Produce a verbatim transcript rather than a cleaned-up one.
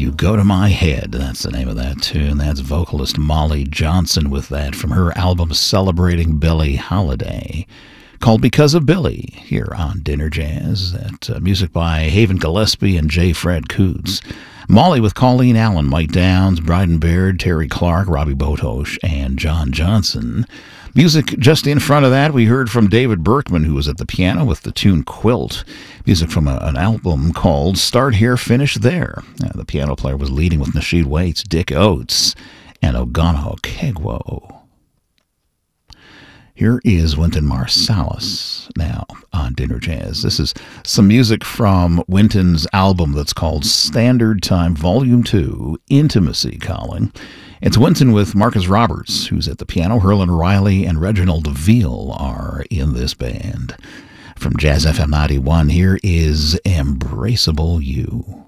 You Go to My Head, that's the name of that tune. That's vocalist Molly Johnson with that from her album celebrating Billie Holiday, called Because of Billie, here on Dinner Jazz. That uh, music by Haven Gillespie and J. Fred Coots. Molly with Colleen Allen, Mike Downs, Bryden Baird, Terry Clark, Robbie Botosh, and John Johnson. Music just in front of that, we heard from David Berkman, who was at the piano with the tune Quilt. Music from a, an album called Start Here, Finish There. Uh, the piano player was leading with Nasheed Waits, Dick Oates, and Ogana Okegwo. Here is Wynton Marsalis now on Dinner Jazz. This is some music from Wynton's album that's called Standard Time Volume two, Intimacy Calling. It's Wynton with Marcus Roberts, who's at the piano. Herlin Riley and Reginald Veal are in this band. From Jazz F M ninety-one, here is Embraceable You.